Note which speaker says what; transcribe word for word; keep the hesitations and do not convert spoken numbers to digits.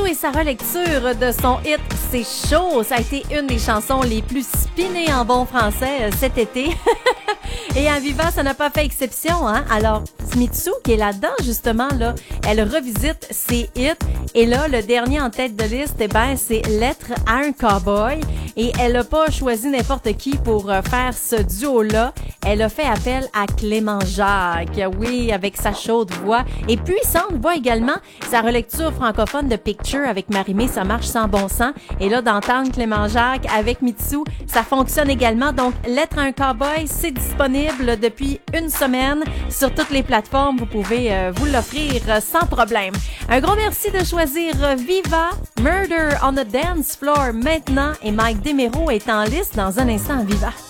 Speaker 1: et sa relecture de son hit C'est chaud. Ça a été une des chansons les plus spinées en bon français euh, cet été. Et à Viva, ça n'a pas fait exception, hein? Alors, Smitsu, qui est là-dedans, justement, là, elle revisite ses hits. Et là, le dernier en tête de liste, eh ben, c'est Lettre à un cowboy. Et elle n'a pas choisi n'importe qui pour euh, faire ce duo-là. Elle a fait appel à Clément Jacques. Oui, avec sa chaude voix et puissante voix également. Sa relecture francophone de Picture avec Marie-Mé, ça marche sans bon sens. Et là, d'entendre Clément Jacques avec Mitsu, ça fonctionne également. Donc, Lettre à un cowboy, c'est disponible depuis une semaine sur toutes les plateformes. Vous pouvez euh, vous l'offrir euh, sans problème. Un gros merci de choisir Viva, Murder on the Dance Floor maintenant. Et Mike Desméraud est en liste dans un instant à Viva.